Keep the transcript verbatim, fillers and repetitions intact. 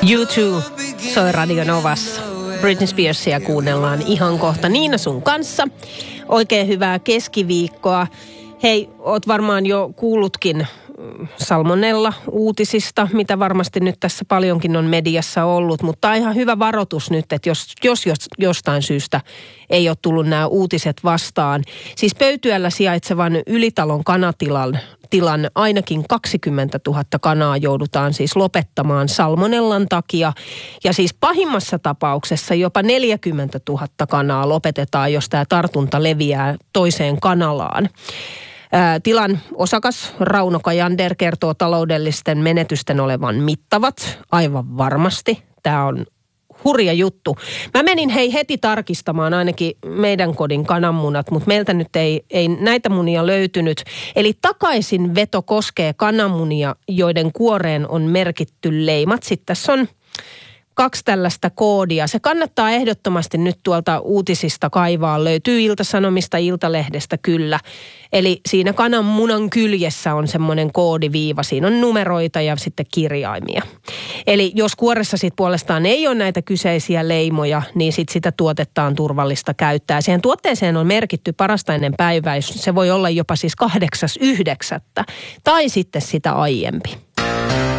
U two soi Radio Novassa. Britney Spearsia kuunnellaan ihan kohta Niina sun kanssa. Oikein hyvää keskiviikkoa. Hei, oot varmaan jo kuullutkin salmonella-uutisista, mitä varmasti nyt tässä paljonkin on mediassa ollut, mutta ihan hyvä varoitus nyt, että jos, jos, jos jostain syystä ei ole tullut nämä uutiset vastaan. Siis Pöytyällä sijaitsevan Ylitalon kanatilan tilan ainakin kaksikymmentätuhatta kanaa joudutaan siis lopettamaan salmonellan takia. Ja siis pahimmassa tapauksessa jopa neljäkymmentätuhatta kanaa lopetetaan, jos tämä tartunta leviää toiseen kanalaan. Tilan osakas Rauno Kajander kertoo taloudellisten menetysten olevan mittavat, aivan varmasti. Tämä on hurja juttu. Mä menin hei heti tarkistamaan ainakin meidän kodin kananmunat, mutta meiltä nyt ei, ei näitä munia löytynyt. Eli takaisin veto koskee kananmunia, joiden kuoreen on merkitty leimat. Sitten tässä on kaksi tällaista koodia. Se kannattaa ehdottomasti nyt tuolta uutisista kaivaa. Löytyy Ilta-Sanomista, Iltalehdestä kyllä. Eli siinä kananmunan kyljessä on semmoinen koodiviiva. Siinä on numeroita ja sitten kirjaimia. Eli jos kuoressa sitten puolestaan ei ole näitä kyseisiä leimoja, niin sitten sitä tuotetta on turvallista käyttää. Siihen tuotteeseen on merkitty parasta ennen päivää. Se voi olla jopa siis kahdeksas yhdeksättä tai sitten sitä aiempi.